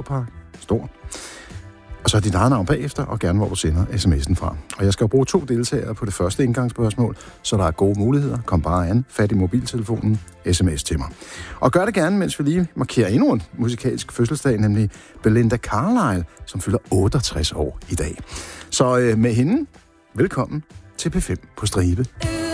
Møllepark. Stor. Og så dit eget navn bagefter, og gerne hvor du sender sms'en fra. Og jeg skal jo bruge 2 deltagere på det første indgangsspørgsmål, så der er gode muligheder. Kom bare an, fat i mobiltelefonen, sms til mig. Og gør det gerne, mens vi lige markerer endnu en musikalsk fødselsdag, nemlig Belinda Carlisle, som fylder 68 år i dag. Så med hende, velkommen til P5 på Stribe.